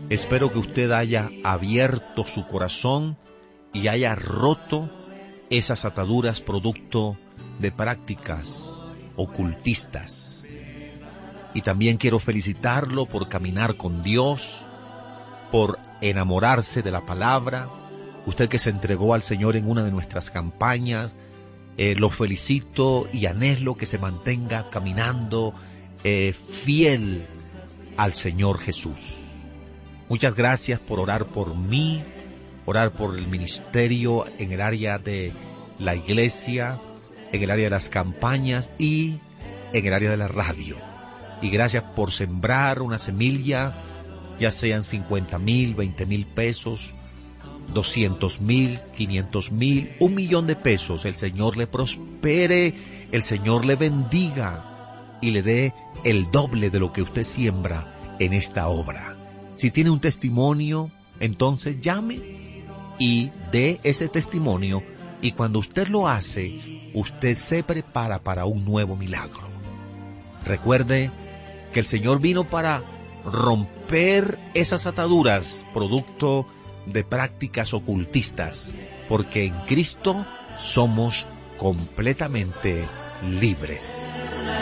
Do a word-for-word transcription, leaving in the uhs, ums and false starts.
Espero que usted haya abierto su corazón y haya roto esas ataduras producto de prácticas ocultistas. Y también quiero felicitarlo por caminar con Dios, por enamorarse de la palabra. Usted que se entregó al Señor en una de nuestras campañas, eh, lo felicito y anhelo que se mantenga caminando eh, fiel al Señor Jesús. Muchas gracias por orar por mí, orar por el ministerio en el área de la iglesia, en el área de las campañas y en el área de la radio. Y gracias por sembrar una semilla, ya sean cincuenta mil, veinte mil pesos, doscientos mil, quinientos mil, un millón de pesos. El Señor le prospere, el Señor le bendiga y le dé el doble de lo que usted siembra en esta obra. Si tiene un testimonio, entonces llame y dé ese testimonio, y cuando usted lo hace, usted se prepara para un nuevo milagro. Recuerde que el Señor vino para romper esas ataduras producto de prácticas ocultistas, porque en Cristo somos completamente libres.